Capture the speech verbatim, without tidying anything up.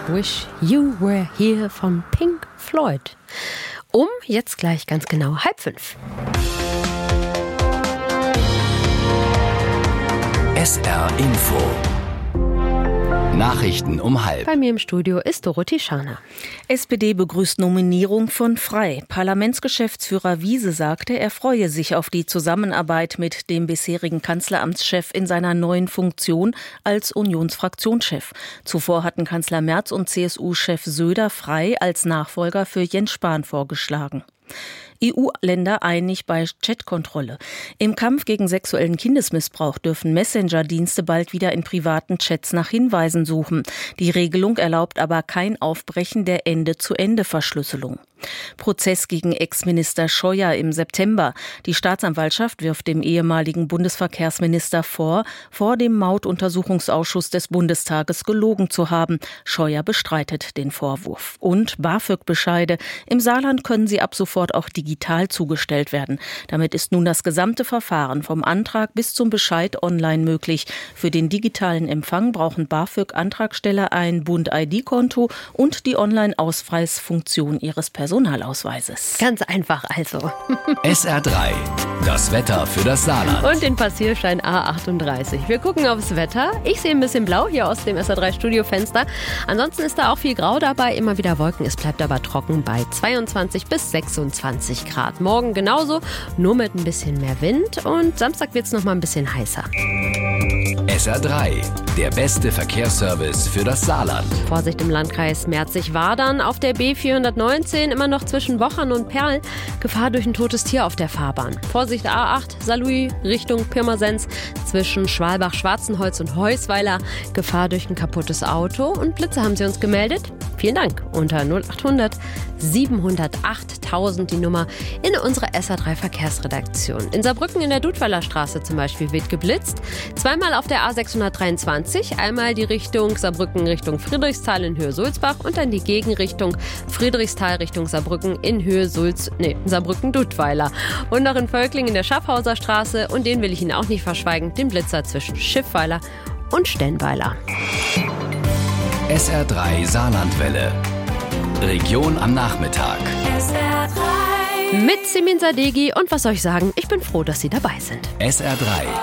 Wish You Were Here von Pink Floyd. Um jetzt gleich ganz genau halb fünf. S R Info. Nachrichten um halb. Bei mir im Studio ist Dorothee Scharner. S P D begrüßt Nominierung von Frey. Parlamentsgeschäftsführer Wiese sagte, er freue sich auf die Zusammenarbeit mit dem bisherigen Kanzleramtschef in seiner neuen Funktion als Unionsfraktionschef. Zuvor hatten Kanzler Merz und C S U-Chef Söder Frey als Nachfolger für Jens Spahn vorgeschlagen. E U-Länder einig bei Chatkontrolle. Im Kampf gegen sexuellen Kindesmissbrauch dürfen Messenger-Dienste bald wieder in privaten Chats nach Hinweisen suchen. Die Regelung erlaubt aber kein Aufbrechen der Ende-zu-Ende-Verschlüsselung. Prozess gegen Ex-Minister Scheuer im September. Die Staatsanwaltschaft wirft dem ehemaligen Bundesverkehrsminister vor, vor dem Mautuntersuchungsausschuss des Bundestages gelogen zu haben. Scheuer bestreitet den Vorwurf. Und BAföG-Bescheide. Im Saarland können sie ab sofort auch digital zugestellt werden. Damit ist nun das gesamte Verfahren vom Antrag bis zum Bescheid online möglich. Für den digitalen Empfang brauchen BAföG-Antragsteller ein Bund-I D-Konto und die Online-Ausweisfunktion ihres Personalausweises. Personalausweises. Ganz einfach also. S R drei, das Wetter für das Saarland. Und den Passierschein A achtunddreißig. Wir gucken aufs Wetter. Ich sehe ein bisschen blau hier aus dem S R drei Studiofenster. Ansonsten ist da auch viel Grau dabei, immer wieder Wolken. Es bleibt aber trocken bei zweiundzwanzig bis sechsundzwanzig Grad. Morgen genauso, nur mit ein bisschen mehr Wind. Und Samstag wird es noch mal ein bisschen heißer. S R drei, der beste Verkehrsservice für das Saarland. Vorsicht im Landkreis Merzig-Wadern auf der B vierhundertneunzehn, immer noch zwischen Wochern und Perl. Gefahr durch ein totes Tier auf der Fahrbahn. Vorsicht A acht, Saarlouis Richtung Pirmasens, zwischen Schwalbach-Schwarzenholz und Heusweiler. Gefahr durch ein kaputtes Auto. Und Blitze haben Sie uns gemeldet. Vielen Dank. Unter null achthundert siebenhundertacht die Nummer in unserer S R drei Verkehrsredaktion. In Saarbrücken in der Dudweiler Straße zum Beispiel wird geblitzt. Zweimal auf der A sechshundertdreiundzwanzig. Einmal die Richtung Saarbrücken Richtung Friedrichsthal in Höhe Sulzbach und dann die Gegenrichtung Friedrichsthal Richtung Saarbrücken in Höhe Sulz, nee, Saarbrücken-Dudweiler. Und noch in Völkling in der Schaffhauser Straße, und den will ich Ihnen auch nicht verschweigen, den Blitzer zwischen Schiffweiler und Stenweiler. S R drei Saarlandwelle. Region am Nachmittag. S R drei. Mit Simin Sadeghi, und was soll ich sagen, ich bin froh, dass Sie dabei sind. S R drei.